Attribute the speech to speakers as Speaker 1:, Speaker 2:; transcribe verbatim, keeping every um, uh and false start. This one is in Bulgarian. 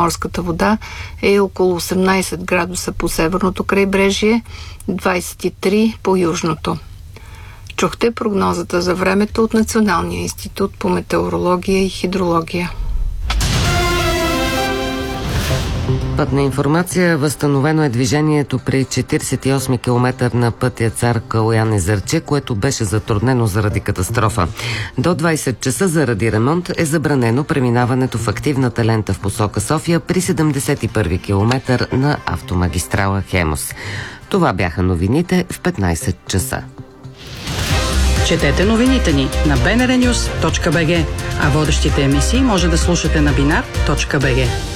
Speaker 1: морската вода е около осемнайсет градуса по северното крайбрежие, двайсет и три по южното. Чухте прогнозата за времето от Националния институт по метеорология и хидрология.
Speaker 2: Пътна информация. Възстановено е движението при четирийсет и осми километър на пътя Цар Калоян Езерче, което беше затруднено заради катастрофа. До двайсет часа заради ремонт е забранено преминаването в активната лента в посока София при седемдесет и първи километър на автомагистрала Хемус. Това бяха новините в петнайсет часа.
Speaker 3: Четете новините ни на би ен ар нюс точка би джи, а водещите емисии може да слушате на бинар точка би джи.